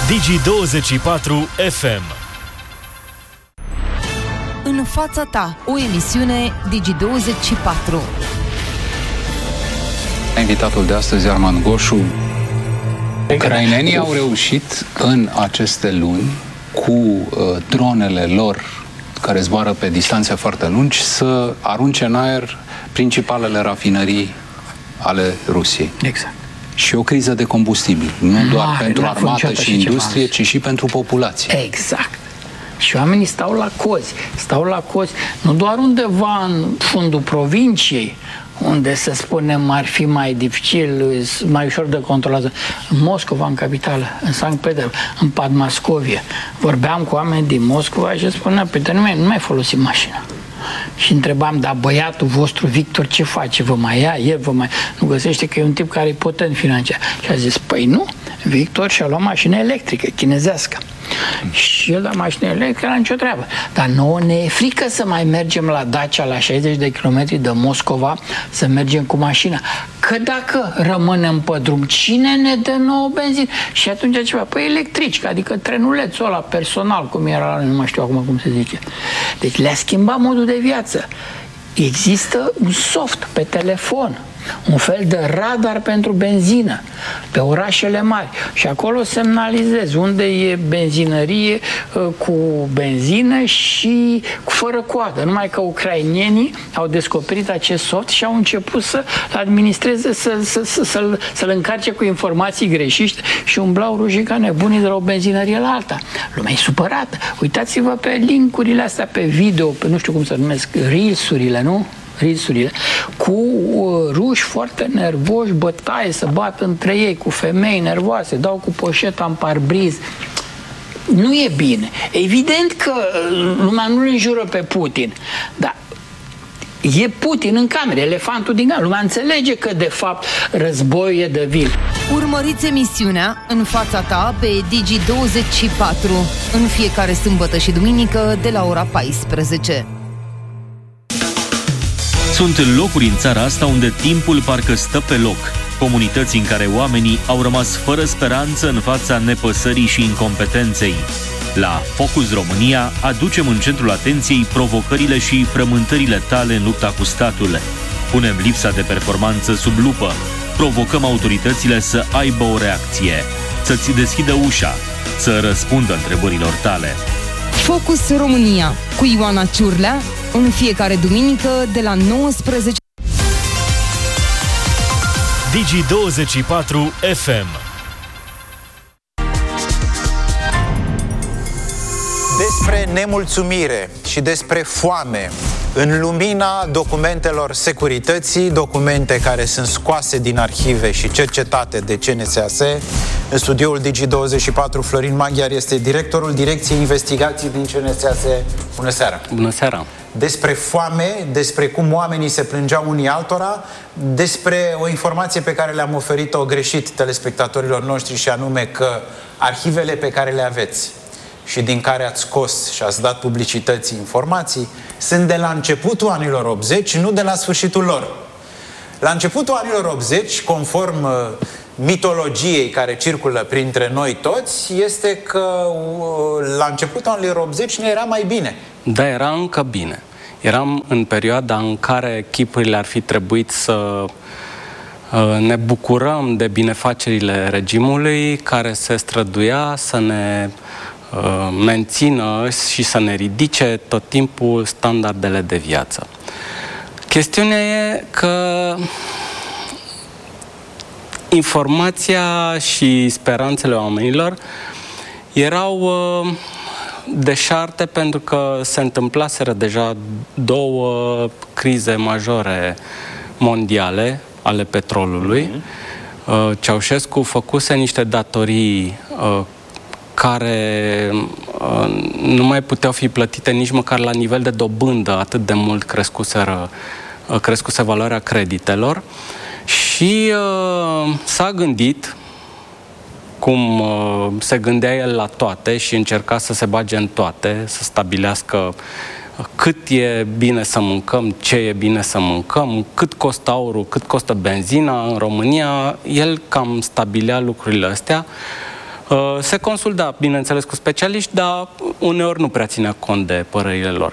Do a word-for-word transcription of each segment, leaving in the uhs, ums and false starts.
Digi douăzeci și patru F M. În fața ta, o emisiune Digi douăzeci și patru. Invitatul de astăzi, Armand Goșu. Ucrainenii au reușit în aceste luni, cu uh, dronele lor care zboară pe distanțe foarte lungi, să arunce în aer principalele rafinării ale Rusiei. Exact. Și o criză de combustibil, nu doar Mare, pentru armată și, și industrie, ci și pentru populație. Exact. Și oamenii stau la cozi, stau la cozi, nu doar undeva în fundul provinciei, unde, să spunem, ar fi mai dificil, mai ușor de controlat. În Moscova, în capitală, în Sankt Petersburg, în Padmascovie. Vorbeam cu oameni din Moscova și spunea, pe nu mai, nu mai folosim mașina. Și întrebam, dar băiatul vostru, Victor, ce face? Vă mai ia? El vă mai... Nu găsește că e un tip care e potent financiar. Și a zis, păi nu, Victor și-a luat mașină electrică, chinezească. Și el la mașină electrică era nicio treabă. Dar nouă ne e frică să mai mergem la Dacia la șaizeci de kilometri de Moscova, să mergem cu mașina. Că dacă rămânem pe drum, cine ne dă nouă benzină? Și atunci ceva, păi electrici, adică trenulețul ăla personal, cum era, nu mai știu acum cum se zice. Deci le-a schimbat modul de viață. Există un soft pe telefon, un fel de radar pentru benzină pe orașele mari și acolo semnalizezi unde e benzinărie cu benzină și fără coadă. Numai că ucrainenii au descoperit acest soft și au început să administreze, să, să, să, să, să-l încarce cu informații greșite și umblau rușii ca nebunii de la o benzinărie la alta. Lumea e supărată. Uitați-vă pe linkurile astea pe video, pe nu știu cum să numesc, reels-urile, nu? Risurile, cu uh, ruși foarte nervoși, bătaie, să bat între ei, cu femei nervoase, dau cu poșeta în parbriz. Nu e bine. Evident că lumea nu-l înjură pe Putin, dar e Putin în cameră, elefantul din cameră. Lumea înțelege că, de fapt, războiul e de vil. Urmăriți emisiunea În fața ta pe Digi douăzeci și patru în fiecare sâmbătă și duminică de la ora paisprezece. Sunt locuri în țara asta unde timpul parcă stă pe loc. Comunități în care oamenii au rămas fără speranță în fața nepăsării și incompetenței. La Focus România aducem în centrul atenției provocările și frământările tale în lupta cu statul. Punem lipsa de performanță sub lupă. Provocăm autoritățile să aibă o reacție, să-ți deschidă ușa, să răspundă întrebărilor tale. Focus România cu Ioana Ciurlea în fiecare duminică de la nouăsprezece. Digi douăzeci și patru F M. Despre nemulțumire și despre foame în lumina documentelor securității, documente care sunt scoase din arhive și cercetate de C N S A S. În studioul Digi douăzeci și patru, Florin Maghiar este directorul Direcției Investigații din C N S A S. Bună seara! Bună seara! Despre foame, despre cum oamenii se plângeau unii altora, despre o informație pe care le-am oferit-o greșit telespectatorilor noștri, și anume că arhivele pe care le aveți și din care ați scos și ați dat publicității informații sunt de la începutul anilor optzeci, nu de la sfârșitul lor. La începutul anilor optzeci, conform uh, mitologiei care circulă printre noi toți, este că uh, la începutul anilor optzeci ne era mai bine. Da, era încă bine. Eram în perioada în care chipurile ar fi trebuit să uh, ne bucurăm de binefacerile regimului, care se străduia să ne mențină și să ne ridice tot timpul standardele de viață. Chestiunea e că informația și speranțele oamenilor erau deșarte pentru că se întâmplaseră deja două crize majore mondiale ale petrolului. Mm-hmm. Ceaușescu făcuse niște datorii care uh, nu mai puteau fi plătite nici măcar la nivel de dobândă, atât de mult crescuseră, uh, crescuse valoarea creditelor și uh, s-a gândit, cum uh, se gândea el la toate și încerca să se bage în toate, să stabilească cât e bine să mâncăm, ce e bine să mâncăm, cât costă aurul, cât costă benzina în România. El cam stabilea lucrurile astea. Se consulta, bineînțeles, cu specialiști, dar uneori nu prea ținea cont de părerile lor.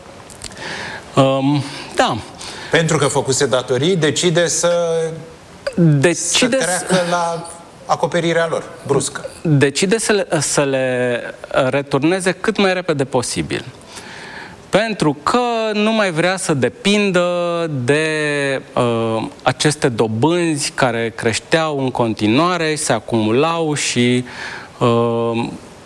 Da. Pentru că făcuse datorii, decide să, decide să treacă la acoperirea lor, bruscă. Decide să le, să le returneze cât mai repede posibil. Pentru că nu mai vrea să depindă de uh, aceste dobânzi care creșteau în continuare, se acumulau și uh,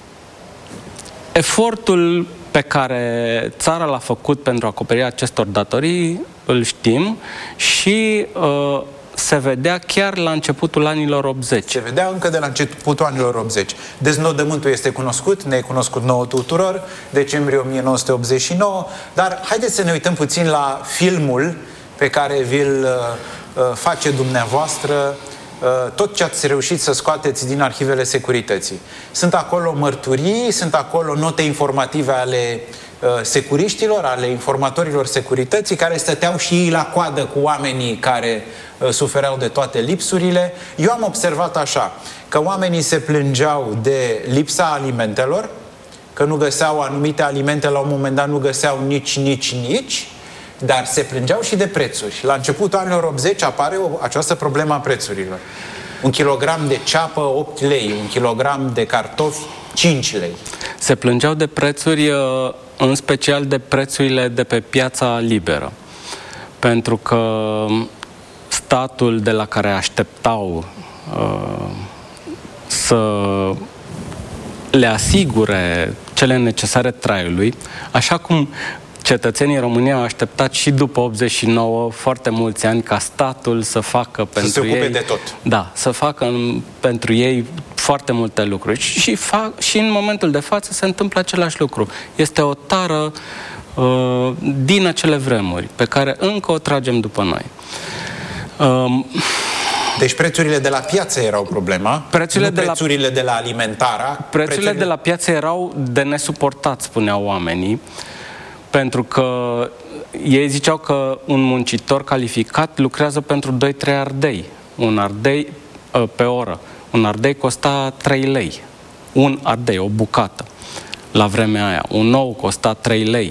efortul pe care țara l-a făcut pentru acoperirea acestor datorii îl știm și uh, se vedea chiar la începutul anilor optzeci. Se vedea încă de la începutul anilor optzeci. Deznodământul este cunoscut, ne-e cunoscut nouă tuturor, decembrie o mie nouă sute optzeci și nouă, dar haideți să ne uităm puțin la filmul pe care vi-l uh, face dumneavoastră, uh, tot ce ați reușit să scoateți din arhivele securității. Sunt acolo mărturii, sunt acolo note informative ale uh, securiștilor, ale informatorilor securității, care stăteau și ei la coadă cu oamenii care sufereau de toate lipsurile. Eu am observat așa, că oamenii se plângeau de lipsa alimentelor, că nu găseau anumite alimente, la un moment dat nu găseau nici, nici, nici, dar se plângeau și de prețuri. La începutul anilor optzeci apare o, această problemă a prețurilor. Un kilogram de ceapă, opt lei, un kilogram de cartofi, cinci lei. Se plângeau de prețuri, în special de prețurile de pe piața liberă. Pentru că statul de la care așteptau uh, să le asigure cele necesare traiului, așa cum cetățenii României au așteptat și după optzeci și nouă foarte mulți ani ca statul să facă pentru să se ocupe ei, de tot. Da, să facă în, pentru ei foarte multe lucruri. Și, și, fac, și în momentul de față se întâmplă același lucru. Este o tară uh, din acele vremuri pe care încă o tragem după noi. Um, deci prețurile de la piață erau problema, prețurile, nu de, prețurile la, de la alimentarea. Prețurile, prețurile de la piață erau de nesuportat, spuneau oamenii, pentru că ei ziceau că un muncitor calificat lucrează pentru doi trei ardei. Un ardei pe oră. Un ardei costa trei lei. Un ardei, o bucată. La vremea aia. Un ou costa trei lei.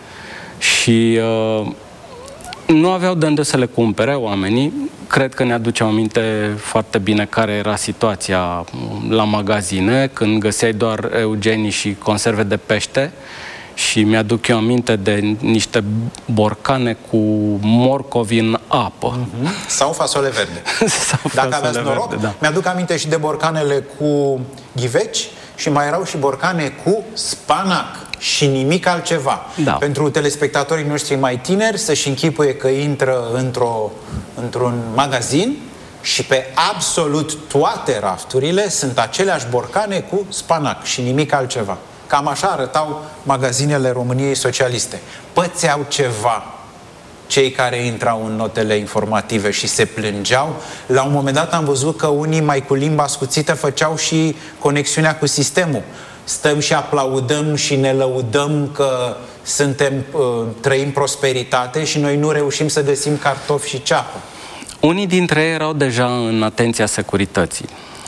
Și uh, nu aveau de unde să le cumpere oamenii. Cred că ne aducem aminte foarte bine care era situația la magazine, când găseai doar eugenii și conserve de pește. Și mi-aduc eu aminte de niște borcane cu morcovi în apă. Mm-hmm. Sau fasole verde. Sau Dacă fasole aveți noroc, verde, da. Mi-aduc aminte și de borcanele cu ghiveci și mai erau și borcane cu spanac și nimic altceva. Da. Pentru telespectatorii noștri mai tineri să-și închipuie că intră într-o, într-un magazin și pe absolut toate rafturile sunt aceleași borcane cu spanac și nimic altceva. Cam așa arătau magazinele României socialiste. Pățeau ceva cei care intrau în notele informative și se plângeau. La un moment dat am văzut că unii mai cu limba scuțită făceau și conexiunea cu sistemul. Stăm și aplaudăm și ne lăudăm că suntem, trăim prosperitate și noi nu reușim să găsim cartofi și ceapă. Unii dintre ei erau deja în atenția securității.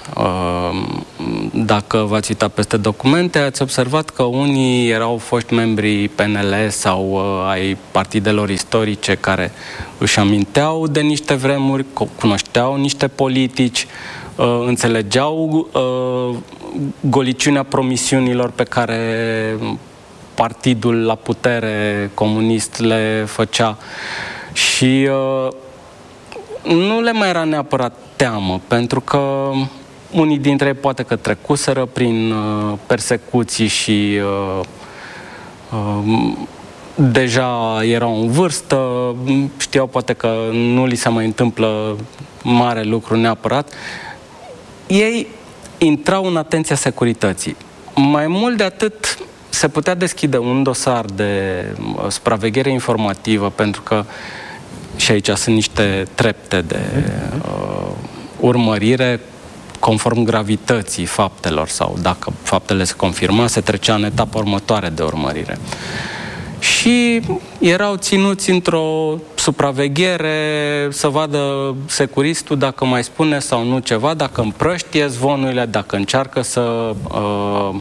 Dacă v-ați uitat peste documente, ați observat că unii erau foști membri P N L sau ai partidelor istorice care își aminteau de niște vremuri, cunoșteau niște politici, înțelegeau goliciunea promisiunilor pe care partidul la putere comunist le făcea și nu le mai era neapărat teamă, pentru că unii dintre ei poate că trecuseră prin uh, persecuții și uh, uh, deja erau în vârstă, știau poate că nu li se mai întâmplă mare lucru neapărat. Ei intrau în atenția securității. Mai mult de atât, se putea deschide un dosar de uh, supraveghere informativă, pentru că și aici sunt niște trepte de uh, urmărire conform gravității faptelor sau dacă faptele se confirma, se trecea în etapa următoare de urmărire. Și erau ținuți într-o supraveghere, să vadă securistul dacă mai spune sau nu ceva, dacă împrăștie zvonurile, dacă încearcă să uh,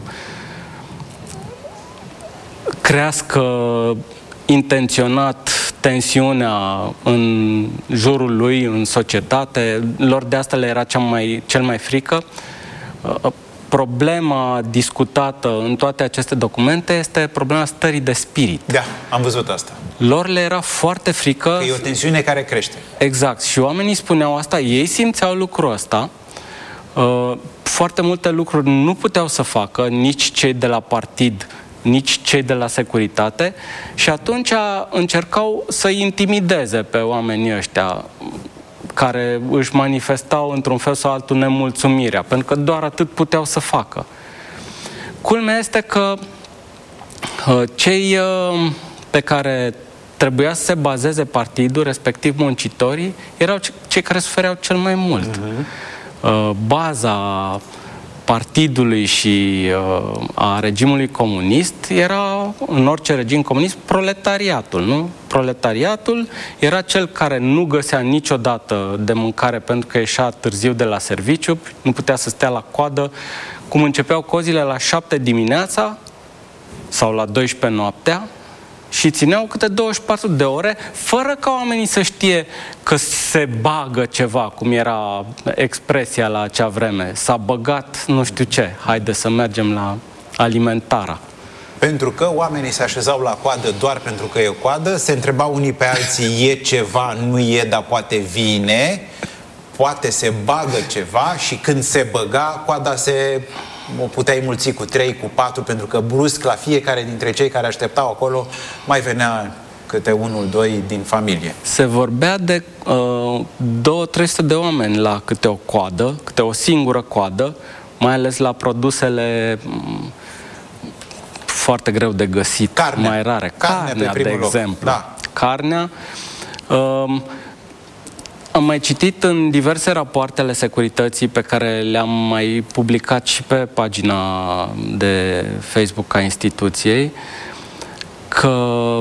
crească intenționat tensiunea în jurul lui, în societate. Lor de asta le era cea mai, cel mai frică. Uh, Problema discutată în toate aceste documente este problema stării de spirit. Da, am văzut asta. Lor le era foarte frică. Că e o tensiune care crește. Exact. Și oamenii spuneau asta, ei simțeau lucrul ăsta. Foarte multe lucruri nu puteau să facă, nici cei de la partid, nici cei de la securitate, și atunci încercau să intimideze pe oamenii ăștia care își manifestau într-un fel sau altul nemulțumirea, pentru că doar atât puteau să facă. Culmea este că uh, cei uh, pe care trebuia să se bazeze partidul, respectiv muncitorii, erau cei care sufereau cel mai mult. Uh-huh. Uh, baza partidului și uh, a regimului comunist era, în orice regim comunist, proletariatul, nu? Proletariatul era cel care nu găsea niciodată de mâncare pentru că ieșea târziu de la serviciu, nu putea să stea la coadă. Cum începeau cozile la șapte dimineața sau la douăsprezece noaptea și țineau câte douăzeci și patru de ore, fără ca oamenii să știe că se bagă ceva, cum era expresia la acea vreme. S-a băgat nu știu ce, haide să mergem la alimentara. Pentru că oamenii se așezau la coadă doar pentru că e o coadă, se întrebau unii pe alții, e ceva, nu e, dar poate vine, poate se bagă ceva, și când se băga, coada se... o puteai mulți cu trei, cu patru, pentru că brusc la fiecare dintre cei care așteptau acolo mai venea câte unul, doi din familie. Se vorbea de uh, două, trei sute de oameni la câte o coadă, câte o singură coadă, mai ales la produsele um, foarte greu de găsit, carnea. Mai rare. Carnea, Carnea, de loc. exemplu. Da. Carnea. Um, Am mai citit în diverse rapoarte ale securității pe care le-am mai publicat și pe pagina de Facebook a instituției, că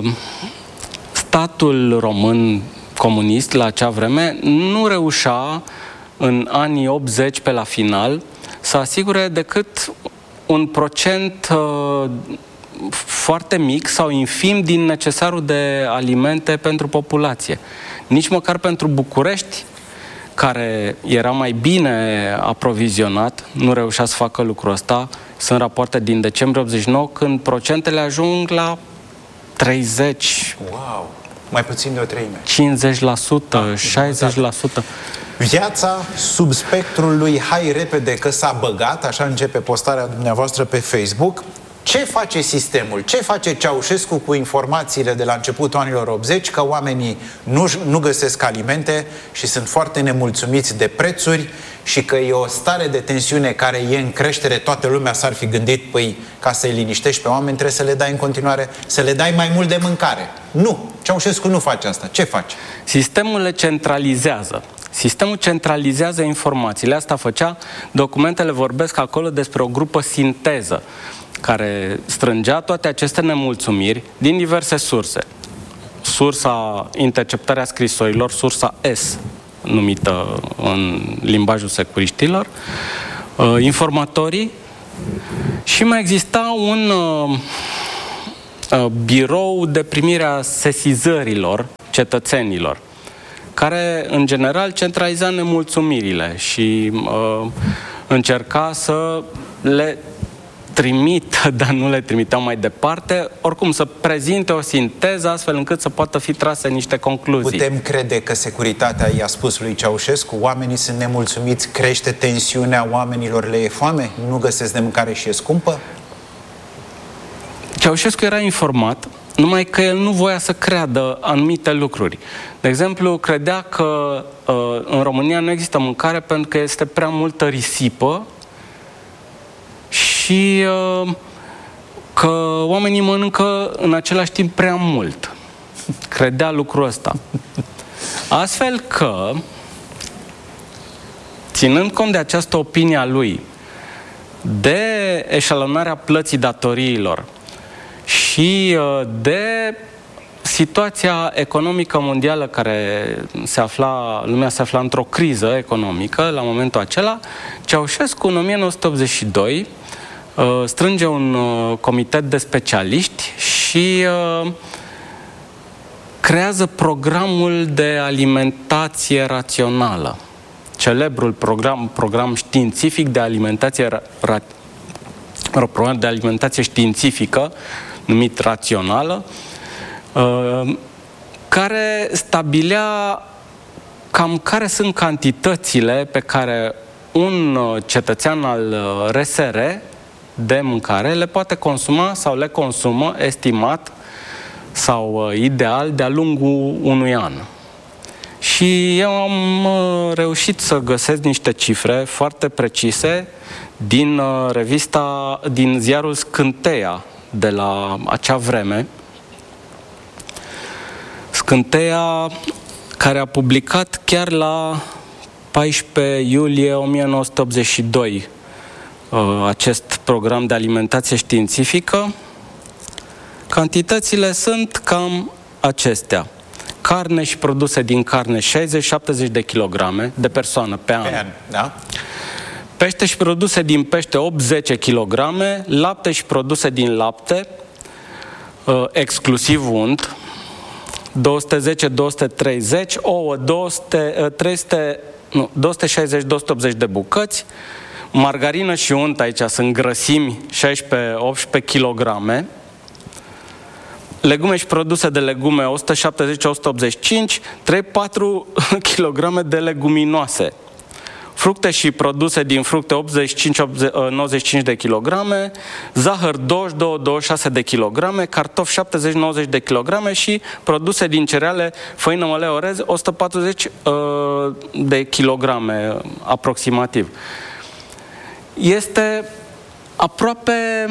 statul român comunist la acea vreme nu reușea în anii optzeci pe la final să asigure decât un procent uh, foarte mic sau infim din necesarul de alimente pentru populație. Nici măcar pentru București, care era mai bine aprovizionat, nu reușea să facă lucrul ăsta. Sunt rapoarte din decembrie optzeci și nouă, când procentele ajung la treizeci. Wow! Mai puțin de o treime. cincizeci la sută, da, șaizeci la sută. Viața sub spectrul lui hai repede că s-a băgat, așa începe postarea dumneavoastră pe Facebook. Ce face sistemul? Ce face Ceaușescu cu informațiile de la începutul anilor optzeci că oamenii nu, nu găsesc alimente și sunt foarte nemulțumiți de prețuri și că e o stare de tensiune care e în creștere? Toată lumea s-ar fi gândit, păi, ca să-i liniștești pe oameni trebuie să le dai în continuare, să le dai mai mult de mâncare. Nu! Ceaușescu nu face asta. Ce face? Sistemul le centralizează. Sistemul centralizează informațiile. Asta făcea. Documentele vorbesc acolo despre o grupă sinteză care strângea toate aceste nemulțumiri din diverse surse. Sursa interceptarea scrisorilor, sursa S, numită în limbajul securiștilor, informatorii, și mai exista un uh, birou de primire a sesizărilor cetățenilor, care în general centraliza nemulțumirile și uh, încerca să le trimită, dar nu le trimiteau mai departe, oricum să prezinte o sinteză astfel încât să poată fi trase niște concluzii. Putem crede că securitatea i-a spus lui Ceaușescu, oamenii sunt nemulțumiți, crește tensiunea, oamenilor le e foame, nu găsesc de mâncare și e scumpă? Ceaușescu era informat, numai că el nu voia să creadă anumite lucruri. De exemplu, credea că uh, în România nu există mâncare pentru că este prea multă risipă și uh, că oamenii mănâncă în același timp prea mult. Credea lucrul ăsta. Astfel că, ținând cont de această opinie a lui, de eșalonarea plății datoriilor și uh, de situația economică mondială care se afla, lumea se afla într-o criză economică la momentul acela, Ceaușescu în o mie nouă sute optzeci și doi strânge un comitet de specialiști și creează programul de alimentație rațională. Celebrul program, program științific de alimentație ra, ra, program de alimentație științifică numit rațională, care stabilea cam care sunt cantitățile pe care un cetățean al R S R de mâncare le poate consuma sau le consumă estimat sau ideal de-a lungul unui an. Și eu am reușit să găsesc niște cifre foarte precise din revista, din ziarul Scânteia de la acea vreme. Scânteia, care a publicat chiar la paisprezece iulie o mie nouă sute optzeci și doi acest program de alimentație științifică. Cantitățile sunt cam acestea. Carne și produse din carne șaizeci șaptezeci de kilograme de persoană pe an. Pe an, da? Pește și produse din pește opt zece kilograme, lapte și produse din lapte, exclusiv unt, două sute zece două sute treizeci, ouă două sute, trei sute, nu, două sute șaizeci două sute optzeci de bucăți, margarină și unt, aici sunt grăsimi, șaisprezece optsprezece kilograme, legume și produse de legume o sută șaptezeci o sută optzeci și cinci, trei patru kilograme de leguminoase. Fructe și produse din fructe optzeci și cinci nouăzeci și cinci de kilograme, zahăr douăzeci și doi douăzeci și șase de kilograme, cartofi șaptezeci nouăzeci de kilograme și produse din cereale, făină, mălai, orez o sută patruzeci uh, de kilograme aproximativ. Este aproape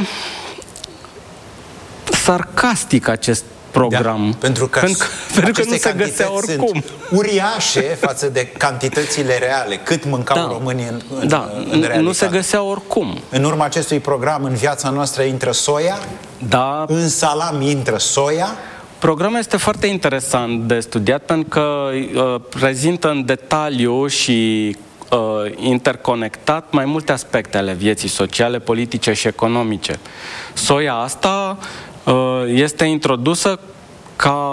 sarcastic acest program. Da, pentru că, pentru, pentru că nu se găsea oricum. Sunt uriașe față de cantitățile reale, cât mâncau da, românii în, în, da, în realitate. Nu se găsea oricum. În urma acestui program, în viața noastră intră soia, da. În salam intră soia. Programul este foarte interesant de studiat pentru că uh, prezintă în detaliu și uh, interconectat mai multe aspecte ale vieții sociale, politice și economice. Soia asta este introdusă ca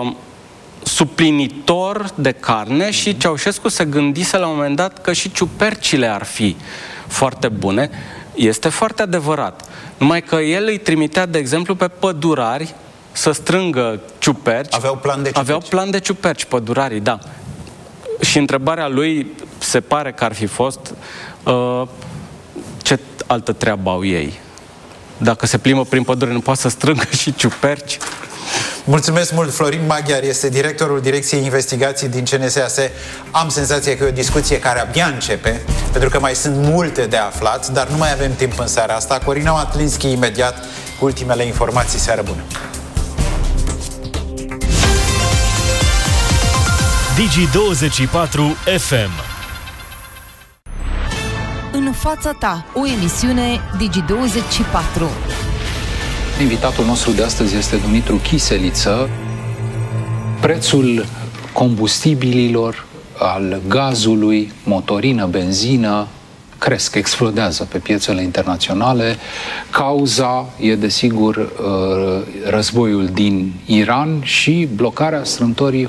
suplinitor de carne și Ceaușescu se gândise la un moment dat că și ciupercile ar fi foarte bune. Este foarte adevărat. Numai că el îi trimitea, de exemplu, pe pădurari să strângă ciuperci. Aveau plan de ciuperci. Aveau plan de ciuperci, pădurarii, da. Și întrebarea lui se pare că ar fi fost uh, ce altă treabă au ei? Dacă se plimbă prin pădure, nu poate să strângă și ciuperci? Mulțumesc mult, Florin Maghiar este directorul Direcției Investigații din C N S A S. Am senzația că e o discuție care abia începe, pentru că mai sunt multe de aflat, dar nu mai avem timp în seara asta. Corina Matlinski imediat cu ultimele informații. Seară bună! Digi douăzeci și patru F M. În fața ta, o emisiune Digi douăzeci și patru. Invitatul nostru de astăzi este Dumitru Chiseliță. Prețul combustibililor, al gazului, motorină, benzină, cresc, explodează pe piețele internaționale. Cauza e, desigur, războiul din Iran și blocarea strâmtorii